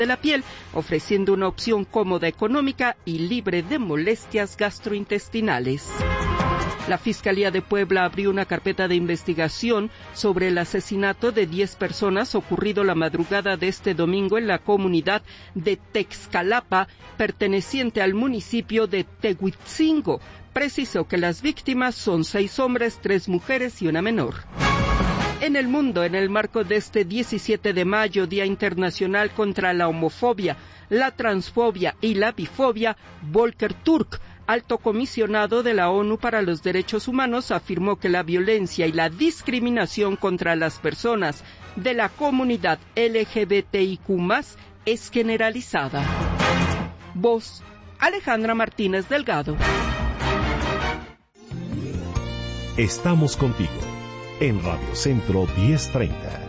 de la piel, ofreciendo una opción cómoda, económica y libre de molestias gastrointestinales. La Fiscalía de Puebla abrió una carpeta de investigación sobre el asesinato de 10 personas ocurrido la madrugada de este domingo en la comunidad de Texcalapa, perteneciente al municipio de Tehuitzingo. Precisó que las víctimas son 6 hombres, 3 mujeres y una menor. En el mundo, en el marco de este 17 de mayo, Día Internacional contra la Homofobia, la Transfobia y la Bifobia, Volker Turk, alto comisionado de la ONU para los Derechos Humanos, afirmó que la violencia y la discriminación contra las personas de la comunidad LGBTIQ+ es generalizada. Voz, Alejandra Martínez Delgado. Estamos contigo en Radio Centro 1030.